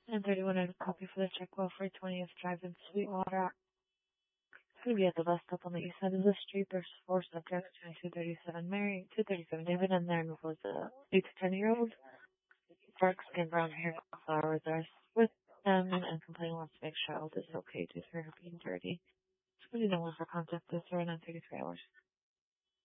9:31 and a copy for the check welfare 20th Drive in Sweetwater. It's going to be at the bus stop on the east side of the street. There's 4 subjects, 237 Mary, 237 David, and there was a 8 to 10-year-old. Dark skin, brown hair, flowers are with them, and complaint wants to make child is okay due to her being dirty. Somebody know what her contact is for 9:33 hours.